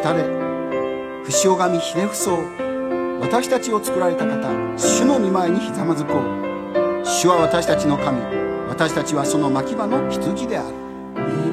下で不死拝みひれ伏そう。私たちを作られた方、主の御前にひざまずこう。主は私たちの神、私たちはその牧場の羊である。